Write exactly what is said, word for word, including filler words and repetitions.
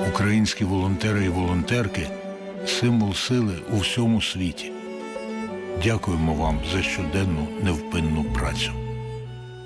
Українські волонтери і волонтерки – символ сили у всьому світі. Дякуємо вам за щоденну невпинну працю.